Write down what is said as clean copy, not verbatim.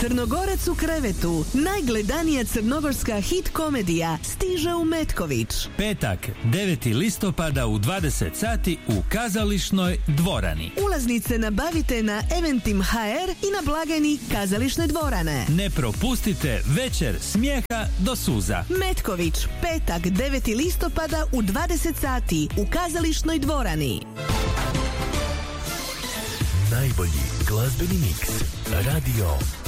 Crnogorac u krevetu, najgledanija crnogorska hit komedija, stiže u Metković. Petak, 9. listopada u 20 sati u Kazališnoj dvorani. Ulaznice nabavite na Eventim.hr i na blagajni Kazališne dvorane. Ne propustite večer smijeha do suza. Metković, petak, 9. listopada u 20 sati u Kazališnoj dvorani. Najbolji glazbeni miks. Radio